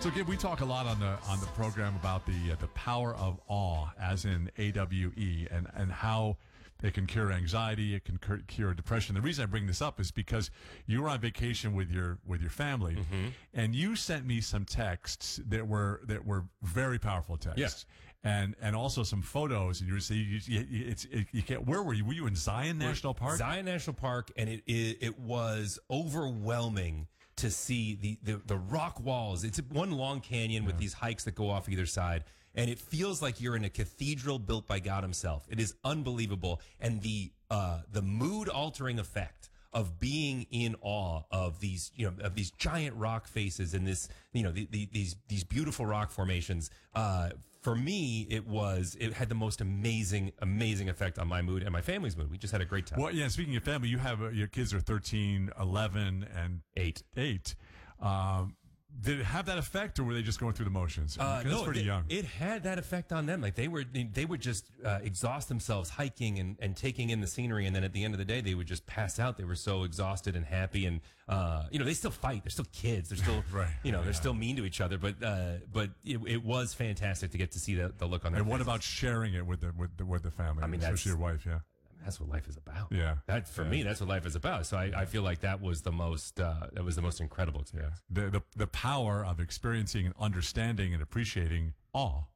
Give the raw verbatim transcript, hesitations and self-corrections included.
So, Gib, we talk a lot on the on the program about the uh, the power of awe, as in A W E, and and how it can cure anxiety, it can cure, cure depression. The reason I bring this up is because you were on vacation with your with your family, mm-hmm. and you sent me some texts that were that were very powerful texts, yeah. and and also some photos. And you were saying you, you, it's it, you can't. Where were you? Were you in Zion National Park? Zion National Park, and it it, it was overwhelming to see the, the, the rock walls. It's one long canyon with yeah. these hikes that go off either side. And it feels like you're in a cathedral built by God himself. It is unbelievable. And the, uh, the mood altering effect of being in awe of these, you know, of these giant rock faces and this, you know, the, the, these, these beautiful rock formations. Uh, for me, it was, it had the most amazing, amazing effect on my mood and my family's mood. We just had a great time. Well, yeah, speaking of family, you have, uh, your kids are thirteen, eleven, and eight. Eight. Um, Did it have that effect, or were they just going through the motions? Uh, Because no, it's pretty it, young. It had that effect on them. Like they were, they, they would just uh, exhaust themselves hiking and, and taking in the scenery, and then at the end of the day, they would just pass out. They were so exhausted and happy, and uh, you know, they still fight. They're still kids. They're still, right. you know, yeah. they're still mean to each other. But uh, but it, it was fantastic to get to see the, the look on their And what faces. about sharing it with the with the, with the family? I mean, especially your wife, yeah. That's what life is about. Yeah. That for yeah. me, that's what life is about. So I, I feel like that was the most, uh, that was the most incredible experience. The, the, the power of experiencing and understanding and appreciating awe.